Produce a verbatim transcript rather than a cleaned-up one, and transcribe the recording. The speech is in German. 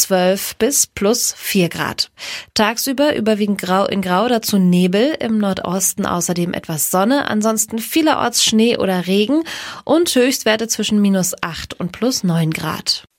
zwölf bis plus vier Grad. Tagsüber überwiegend grau in grau, dazu Nebel, im Nordosten außerdem etwas Sonne, ansonsten vielerorts Schnee oder Regen und Höchstwerte zwischen minus acht und plus neun Grad.